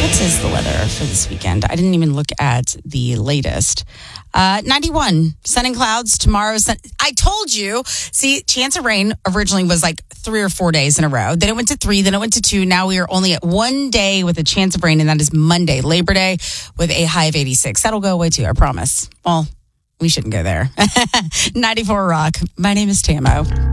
What is the weather for this weekend? I didn't even look at the latest. 91, sun and clouds. Tomorrow, I told you. See, chance of rain originally was like 3 or 4 days in a row. Then it went to 3, then it went to 2. Now we are only at 1 day with a chance of rain, and that is Monday, Labor Day, with a high of 86. That'll go away too, I promise. Well, we shouldn't go there. 94 Rock. My name is Tamo.